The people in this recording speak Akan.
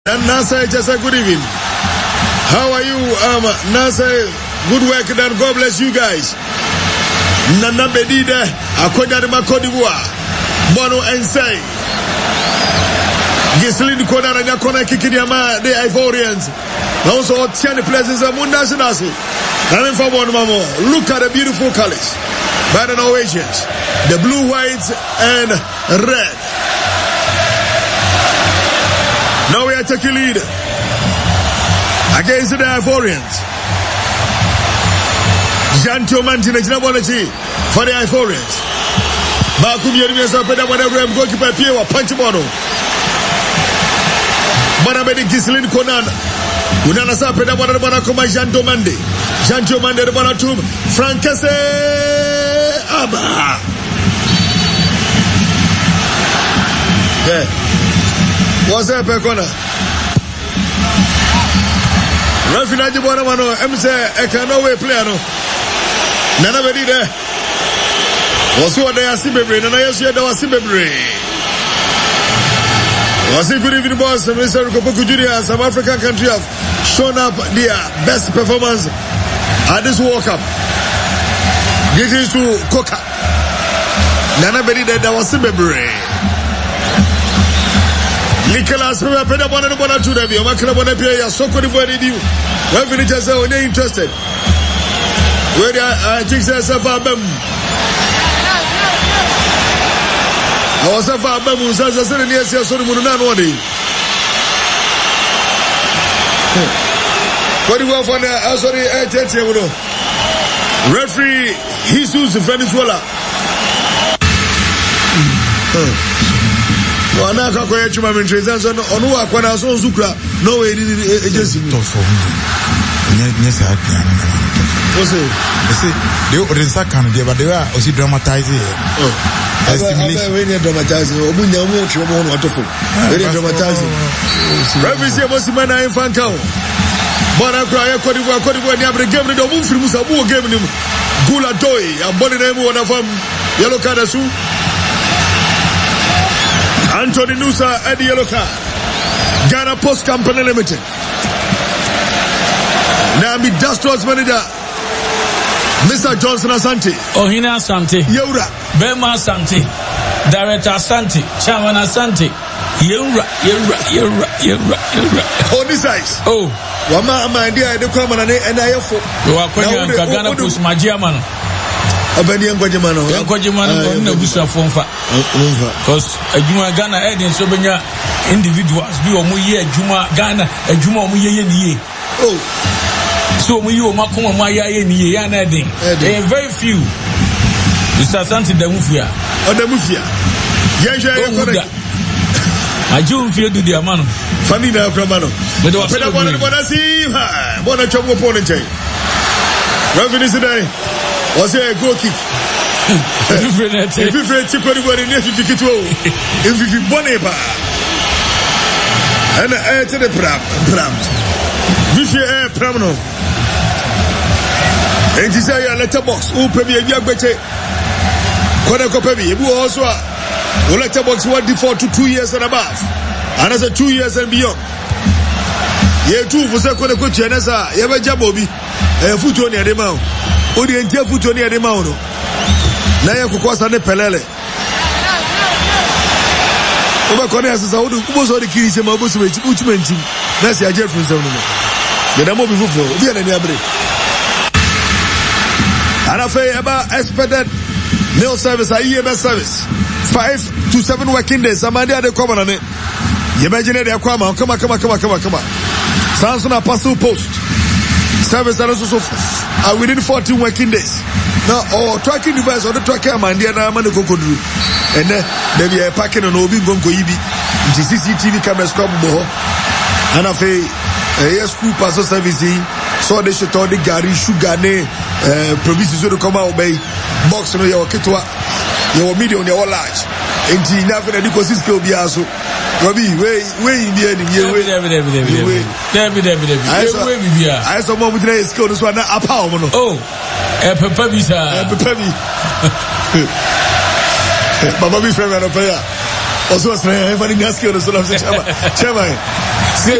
And Nasa, just a good evening. How are you, Nasa? Good work, and God bless you guys. Nana Bedida, Akonya de Makodiwa, Bono Ensei, Gislin Kona and Yakona Kikiyama, the Ivorians. Also, Tiani places of Mundasinasi. And for one more, look at the beautiful colors by the Norwegians, the blue, white, and red. Now we are taking lead against the Ivorians. Janto Mantina Jinabonachi for the Ivorians. Bakum Yerimias of Peda, whatever I'm going to pay a punch bottle. Bonabedi Gislin Konan, Unana Sapeda, what about Akoma Janto Mande, Janto Mande, the Bonatum, Francese Abba. Yeah. What's up, Pekona? Rafinaji Bonamano, MC, Ekanowe Plano. Nana Bedida. Also, they are Sibebre, and I see there was Sibebre. Was a good evening, boss. Mr. Kopoku Junior, some African country have shown up their best performance at this World Cup. This is to Coca. Nana Bedida, there was Sibebre. Nicholas, we are paying up on the one or two. We are making up on the player. So could you ready? When we just say we're interested. Where I think there's a far bem. I was a far bem who says, I said, yes, yes, so the Munan one day. What do you want for the sorry, referee Jesus Venezuela. Wana kwa kwa chuma mentrezanzo onu akwa na so zukra no we agency to for yes I can they resa kan dey but they are also dramatizing estimation we need dramatizing obunya mu otwe mo no otofo we need dramatizing referee Mosima na Infanka bona kra ya kodibo ni abre game do mu firimu sa bu game ni gula toy abodi na mu wona fam yellow card su Anthony Nusa at the yellow card. Ghana Post Company Limited. Now be Dastro's manager, Mr. Johnson Asante. Ohina Asante. Yeura. Bema Asante. Director Asante. Chairman Asante. Yeura. On this size. Oh. Wama idea the come and I have for. Ghana Post Majiamano. Abani Yankojimano no busa fonfa because Juma Ghana Eden so benya individuals bi o mu ye Juma Ghana Juma o mu ye ni oh so mu yi o makoma mu ye ni ya na Eden very few Mr. Santi Damufia yenje yekore ajumfie du dia mano fani na akramano but was bona si ha bona chomo pone nche revenue today was a goal kick. Different Chikwari near 52. If you boneba and air to the pram. This year, Pramno. And this is a letterbox. Who pay me a better. Kodako Pebi, who also a letterbox 1 default to 2 years and above. Another 2 years and beyond. Ye two for second Chanasa, Yaba Jabobi, a foot on the amount. Odi entia futo ni adema ono na ye kukwasa ne pelele oba kone asasa odu kuboso odi kirise ma oboso mechi uchimenti na si aje fun sewu no de da mo bi fufu obi ana ni abre ana fe eba expected mail service IEMS service 5 to 7 working days amande ade come na ne ye imagine de akwa come Sansona parcel post service that also within 14 working days. Now, tracking device or the tracker man, the other man go do. And then they be packing an obi gonko ibi. The CCTV cameras come boho. And I say, school parcel service. So they should all the gari sugar ne promises to come out by box no your kitwa, your medium, your large. And the nothing that you can see be also. Robbie, where in the end, I saw more with the skill. This one, a power. Oh, a pepper, Baba, be friend, also, I have any skill. So, Chairman,